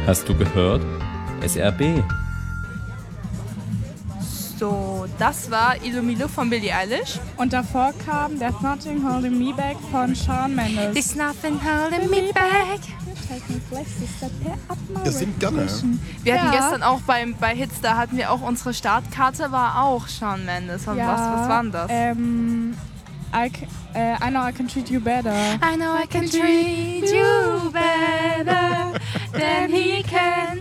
Hast du gehört? SRB. So, das war Ilumilo von Billie Eilish. Und davor kam There's Nothing Holding Me Back von Shawn Mendes. There's nothing holding me back. Ihr singt gerne. Wir hatten gestern auch bei Hits, da hatten wir auch unsere Startkarte, war auch Shawn Mendes. Und was war denn das? I know I can treat you better. I know I can treat you better than he can.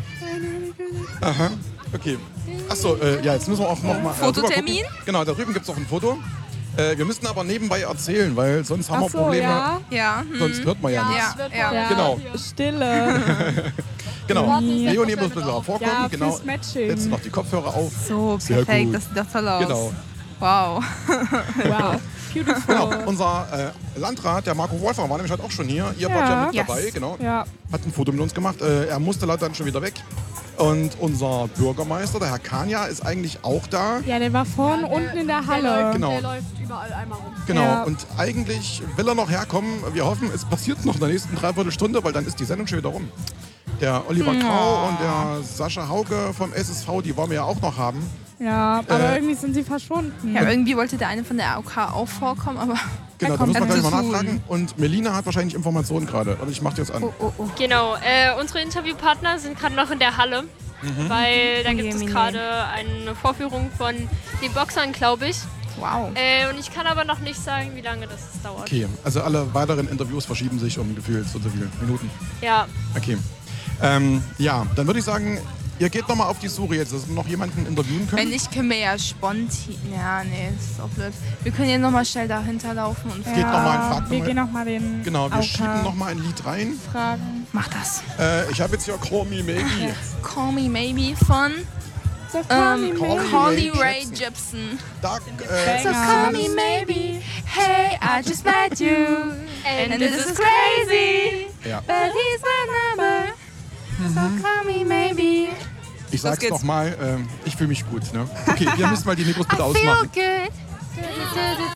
Aha, okay. Achso, ja, jetzt müssen wir auch nochmal... Fototermin? Genau, da drüben gibt es auch ein Foto. Wir müssen aber nebenbei erzählen, weil sonst haben wir Probleme. Ja. Sonst hört man ja nichts. Ja. Genau. Stille. Genau. Leonie muss ein bisschen vorkommen. Ja, genau. fürs Matching. Jetzt noch die Kopfhörer auf. So, Sehr perfekt, gut. das sieht doch toll aus. Genau. Wow. Wow. Beautiful. Genau. Unser Landrat, der Marco Wolfer, war nämlich heute auch schon hier. Ihr wart ja mit dabei, genau. Ja. Hat ein Foto mit uns gemacht. Er musste leider dann schon wieder weg. Und unser Bürgermeister, der Herr Kania, ist eigentlich auch da. Ja, der war vorne unten in der Halle. Genau. Der läuft überall einmal rum. Genau, Ja. und eigentlich will er noch herkommen. Wir hoffen, es passiert noch in der nächsten Dreiviertelstunde, weil dann ist die Sendung schon wieder rum. Der Oliver Grau und der Sascha Hauke vom SSV, die wollen wir ja auch noch haben. Ja, aber irgendwie sind sie verschwunden. Ja, irgendwie wollte der eine von der AOK auch vorkommen, aber... Genau, da müssen wir gleich mal zu tun. nachfragen. Und Melina hat wahrscheinlich Informationen gerade. Und ich mach dir jetzt an. Oh. Genau, unsere Interviewpartner sind gerade noch in der Halle, weil da gibt es gerade eine Vorführung von den Boxern, glaube ich. Wow. Und ich kann aber noch nicht sagen, wie lange das dauert. Okay, also alle weiteren Interviews verschieben sich um gefühlt so viele Minuten. Ja, Okay. Ja, dann würde ich sagen, ihr geht nochmal auf die Suche jetzt, dass wir noch jemanden interviewen können. Wenn nicht, können wir ja spontan... Ja, nee, das ist auch blöd. Wir können ja nochmal schnell dahinter laufen und Geht noch mal ein Fakt wir nochmal. gehen nochmal den Genau, wir AOK schieben nochmal ein Lied rein. fragen. Mach das. Ich habe jetzt hier Call Me Maybe. Call Me Maybe von So call me Call maybe. Me Carly Rae Rae Jepsen. Jepsen. Da, So Call me maybe, hey, I just met you, and this is crazy, ja. but he's my number, so call me maybe. Ich sag's geht's. nochmal, ich fühle mich gut. Ne? Okay, ihr müsst mal die Mikros bitte I feel ausmachen. good.